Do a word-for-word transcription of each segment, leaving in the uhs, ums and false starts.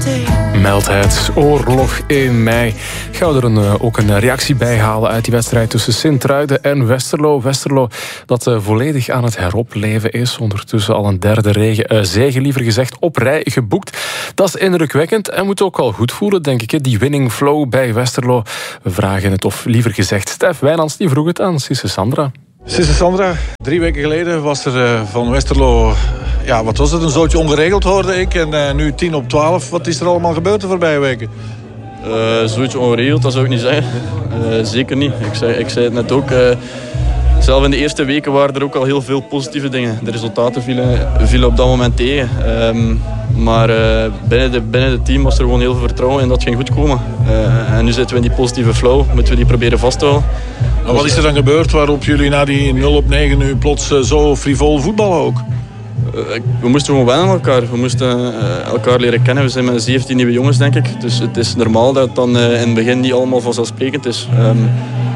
Meldt het oorlog in mei. Gaan we er een, ook een reactie bij halen uit die wedstrijd tussen Sint-Truiden en Westerlo. Westerlo dat uh, volledig aan het heropleven is. Ondertussen al een derde regen, uh, zege, liever gezegd, op rij geboekt. Dat is indrukwekkend en moet ook wel goed voelen, denk ik. Hè? Die winning flow bij Westerlo. We vragen het, of liever gezegd, Stef Wijnands die vroeg het aan Sisse Sandra. Sisse Sandra, drie weken geleden was er uh, van Westerlo... Ja, wat was het? Een zootje ongeregeld, hoorde ik. En uh, nu tien op twaalf. Wat is er allemaal gebeurd de voorbije weken? Uh, zoiets ongeregeld, dat zou ik niet zeggen. Uh, zeker niet. Ik zei, ik zei het net ook. Uh, zelf in de eerste weken waren er ook al heel veel positieve dingen. De resultaten vielen, vielen op dat moment tegen. Um, maar uh, binnen, de, binnen het team was er gewoon heel veel vertrouwen en dat ging goed komen. Uh, en nu zitten we in die positieve flow. Moeten we die proberen vast te houden. Maar wat is er dan gebeurd waarop jullie na die nul op negen nu plots uh, zo frivol voetballen ook? We moesten gewoon wennen aan elkaar. We moesten uh, elkaar leren kennen. We zijn met zeventien nieuwe jongens, denk ik. Dus het is normaal dat het dan uh, in het begin niet allemaal vanzelfsprekend is. Um,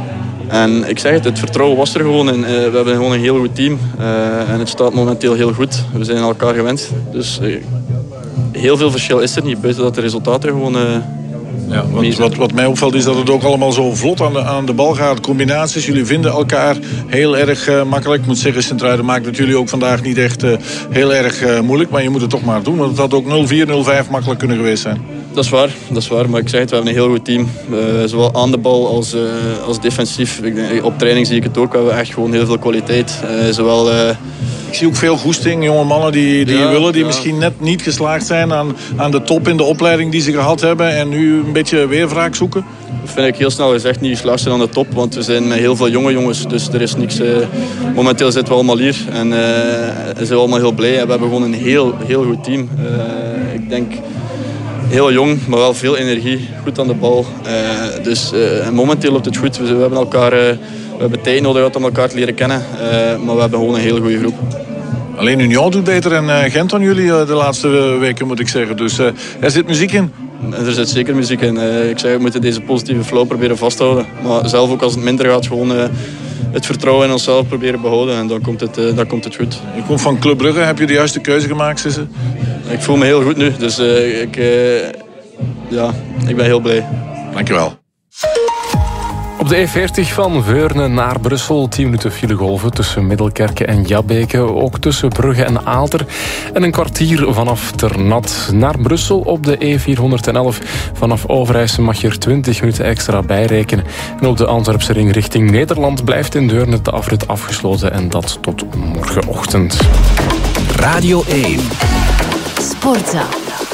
en ik zeg het, het vertrouwen was er gewoon. En, uh, we hebben gewoon een heel goed team. Uh, en het staat momenteel heel goed. We zijn elkaar gewend. Dus uh, heel veel verschil is er niet. Buiten dat de resultaten gewoon... Uh, Ja, wat, wat, wat mij opvalt is dat het ook allemaal zo vlot aan de, aan de bal gaat. Combinaties, jullie vinden elkaar heel erg uh, makkelijk. Ik moet zeggen, Sint-Truiden maakt het jullie ook vandaag niet echt uh, heel erg uh, moeilijk. Maar je moet het toch maar doen, want het had ook nul vier, nul vijf makkelijk kunnen geweest zijn. Dat is waar, dat is waar. Maar ik zeg het, we hebben een heel goed team. Uh, zowel aan de bal als, uh, als defensief. Ik denk, op training zie ik het ook. We hebben echt gewoon heel veel kwaliteit. Uh, zowel... Uh, Ik zie ook veel goesting, jonge mannen die, die ja, willen, die ja. misschien net niet geslaagd zijn aan, aan de top in de opleiding die ze gehad hebben en nu een beetje weer wraak zoeken. Dat vind ik heel snel gezegd, niet geslaagd zijn aan de top, want we zijn met heel veel jonge jongens, dus er is niks... Uh, momenteel zitten we allemaal hier en uh, zijn we allemaal heel blij en we hebben gewoon een heel, heel goed team. Uh, ik denk heel jong, maar wel veel energie, goed aan de bal. Uh, dus uh, momenteel loopt het goed, we, we hebben elkaar... Uh, We hebben tijd nodig gehad om elkaar te leren kennen, uh, maar we hebben gewoon een hele goede groep. Alleen Union doet beter en uh, Gent dan jullie uh, de laatste weken, moet ik zeggen. Dus uh, er zit muziek in. Er zit zeker muziek in. Uh, ik zeg, we moeten deze positieve flow proberen vasthouden. Maar zelf ook als het minder gaat, gewoon uh, het vertrouwen in onszelf proberen behouden. En dan komt het, uh, dan komt het goed. Je komt van Club Brugge. Heb je de juiste keuze gemaakt, Sisse? Ik voel me heel goed nu. Dus uh, ik, uh, ja, ik ben heel blij. Dankjewel. Op de E veertig van Veurne naar Brussel. tien minuten file golven tussen Middelkerke en Jabbeke. Ook tussen Brugge en Aalter. En een kwartier vanaf Ternat naar Brussel. Op de E vierhonderdelf vanaf Overijse mag je er twintig minuten extra bijrekenen. En op de Antwerpse ring richting Nederland blijft in Deurne de afrit afgesloten. En dat tot morgenochtend. Radio één. Sportza.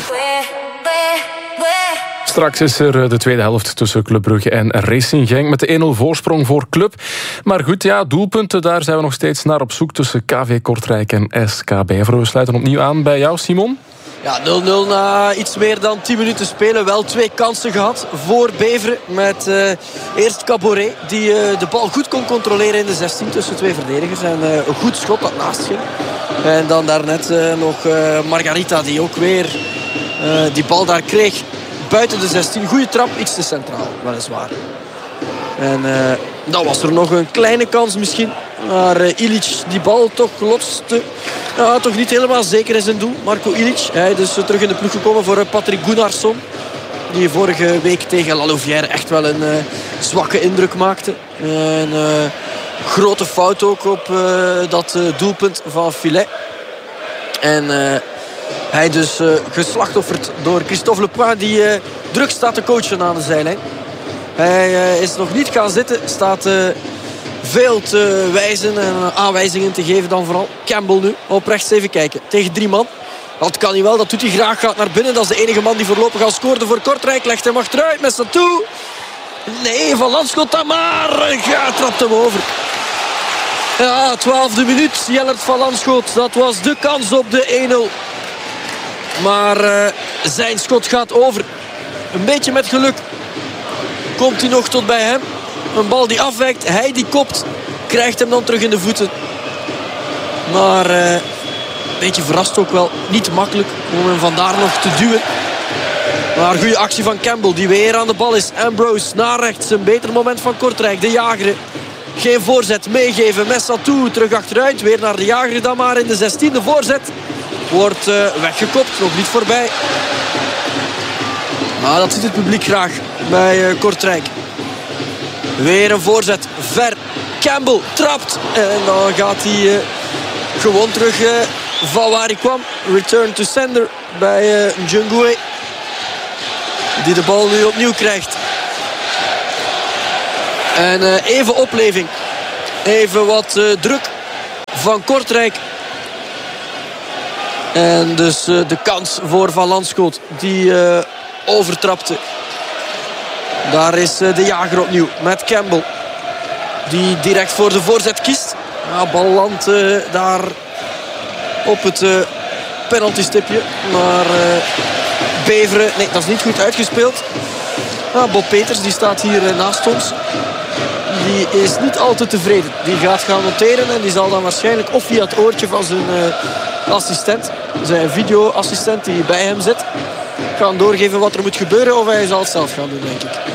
Straks is er de tweede helft tussen Club Brugge en Racing Genk met de een nul voorsprong voor Club. Maar goed, ja, doelpunten, daar zijn we nog steeds naar op zoek tussen K V Kortrijk en S K Beveren. We sluiten opnieuw aan bij jou, Simon. Ja, nul nul na iets meer dan tien minuten spelen. Wel twee kansen gehad voor Beveren. Met uh, eerst Caboret, die uh, de bal goed kon controleren in de zestien tussen twee verdedigers. En uh, een goed schot dat naast ging. En dan daarnet uh, nog uh, Margarita, die ook weer uh, die bal daar kreeg. Buiten de zestien, goede trap, iets te centraal, weliswaar. En uh, dan was er nog een kleine kans misschien. Maar uh, Ilic die bal toch lotste. Ja, toch niet helemaal zeker in zijn doel. Marco Ilic, hij dus uh, terug in de ploeg gekomen voor uh, Patrick Gunnarsson. Die vorige week tegen La Louvière echt wel een uh, zwakke indruk maakte. Een uh, grote fout ook op uh, dat uh, doelpunt van Filet. En... Uh, Hij dus uh, geslachtofferd door Christophe Lepoin, die uh, druk staat te coachen aan de zijlijn. Hij uh, is nog niet gaan zitten, staat uh, veel te wijzen en uh, aanwijzingen te geven dan vooral. Campbell nu, op rechts even kijken, tegen drie man. Dat kan hij wel, dat doet hij graag, gaat naar binnen. Dat is de enige man die voorlopig al scoorde voor Kortrijk. Legt hem achteruit met z'n toe. Nee, Van Landschot dan maar. Ja, trapt hem over. Ja, twaalfde minuut, Jellert Van Landschot. Dat was de kans op de een nul. Maar uh, zijn schot gaat over. Een beetje met geluk komt hij nog tot bij hem. Een bal die afwijkt. Hij die kopt. Krijgt hem dan terug in de voeten. Maar uh, een beetje verrast ook wel. Niet makkelijk om hem vandaar nog te duwen. Maar goede actie van Campbell die weer aan de bal is. Ambrose naar rechts. Een beter moment van Kortrijk. De Jager. Geen voorzet. Meegeven. Messatou terug achteruit. Weer naar de Jager dan maar in de zestiende voorzet. Wordt uh, weggekopt, nog niet voorbij. Maar dat ziet het publiek graag bij uh, Kortrijk. Weer een voorzet. Ver. Campbell trapt. En dan gaat hij uh, gewoon terug uh, van waar hij kwam. Return to sender bij uh, Njungwe. Die de bal nu opnieuw krijgt. En uh, even opleving. Even wat uh, druk van Kortrijk. En dus uh, de kans voor Van Lanschot. Die uh, overtrapte. Daar is uh, de jager opnieuw met Campbell. Die direct voor de voorzet kiest. Ja, bal landt uh, daar op het uh, penaltystipje. Maar uh, Beveren, nee, dat is niet goed uitgespeeld. Ja, Bob Peters, die staat hier uh, naast ons. Die is niet al te tevreden. Die gaat gaan noteren en die zal dan waarschijnlijk of via het oortje van zijn uh, assistent, zijn videoassistent die bij hem zit, gaan doorgeven wat er moet gebeuren, of hij zal het zelf gaan doen, denk ik.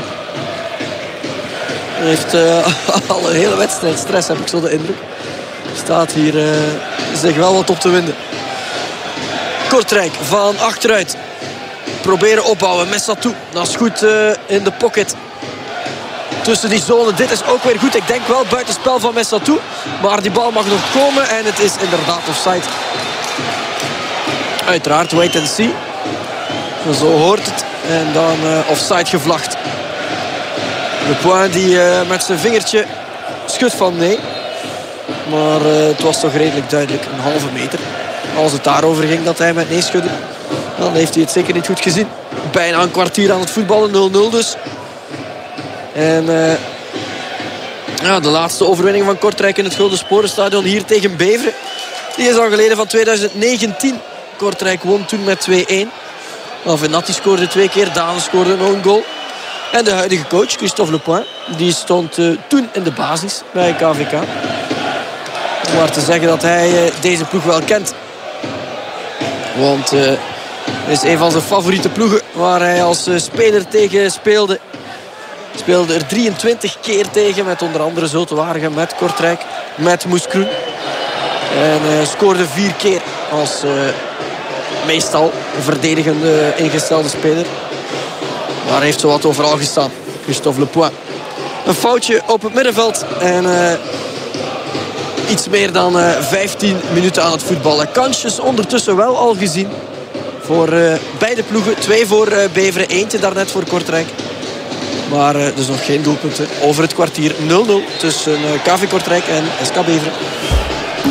Hij heeft uh, al een hele wedstrijd stress, heb ik zo de indruk. Staat hier uh, zich wel wat op te winden. Kortrijk van achteruit. Proberen opbouwen. Messatou. Dat is goed uh, in de pocket. Tussen die zone. Dit is ook weer goed. Ik denk wel buitenspel van Messatou. Maar die bal mag nog komen. En het is inderdaad offside. Uiteraard wait and see. Zo hoort het. En dan uh, offside gevlacht. Le Point die uh, met zijn vingertje schudt van nee. Maar uh, het was toch redelijk duidelijk. Een halve meter. Als het daarover ging dat hij met nee schudde, dan heeft hij het zeker niet goed gezien. Bijna een kwartier aan het voetballen. nul nul dus. En uh, ja, de laatste overwinning van Kortrijk in het Gulden Sporenstadion hier tegen Beveren. Die is al geleden van twintig negentien. Kortrijk won toen met twee-een. Venatti scoorde twee keer. Dane scoorde nog een goal. En de huidige coach, Christophe Le Point, die stond uh, toen in de basis bij K V K. Om maar te zeggen dat hij uh, deze ploeg wel kent. Want uh, het is een van zijn favoriete ploegen waar hij als uh, speler tegen speelde. Speelde er drieëntwintig keer tegen met onder andere Zulte Waregem, met Kortrijk, met Moeskroen. En uh, scoorde vier keer als uh, meestal een verdedigende ingestelde speler. Maar hij heeft zowat overal gestaan. Christophe Le Point. Een foutje op het middenveld. En uh, iets meer dan uh, vijftien minuten aan het voetballen. Kansjes ondertussen wel al gezien. Voor uh, beide ploegen. Twee voor uh, Beveren. Eentje daarnet voor Kortrijk. Maar uh, dus nog geen doelpunten. Over het kwartier nul nul tussen uh, K V Kortrijk en S K Beveren.